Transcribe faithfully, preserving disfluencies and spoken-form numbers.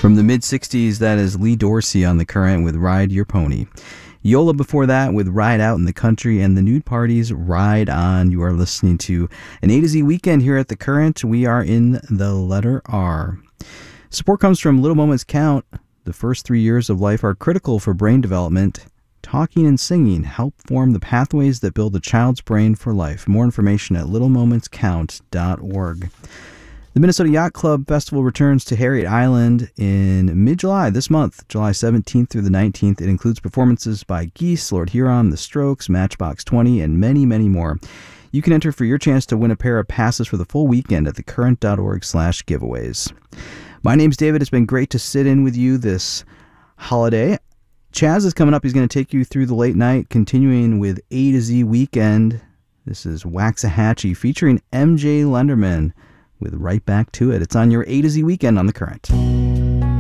From the mid-sixties, that is Lee Dorsey on The Current with Ride Your Pony. Yola before that with Ride Out in the Country, and the Nude Parties, Ride On. You are listening to an A to Z weekend here at The Current. We are in the letter R. Support comes from Little Moments Count. The first three years of life are critical for brain development. Talking and singing help form the pathways that build a child's brain for life. More information at little moments count dot org. The Minnesota Yacht Club Festival returns to Harriet Island in mid-July this month, July seventeenth through the nineteenth. It includes performances by Geese, Lord Huron, The Strokes, Matchbox twenty, and many, many more. You can enter for your chance to win a pair of passes for the full weekend at thecurrent dot org slash giveaways. My name's David. It's been great to sit in with you this holiday. Chaz is coming up. He's going to take you through the late night, continuing with A to Z Weekend. This is Waxahachie featuring M J Lenderman with Right Back to It. It's on your A to Z Weekend on The Current.